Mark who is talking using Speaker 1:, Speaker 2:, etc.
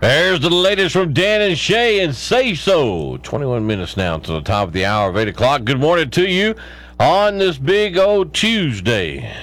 Speaker 1: There's the latest from Dan and Shay and Say So. 21 minutes now to the top of the hour of 8 o'clock. Good morning to you on this big old Tuesday.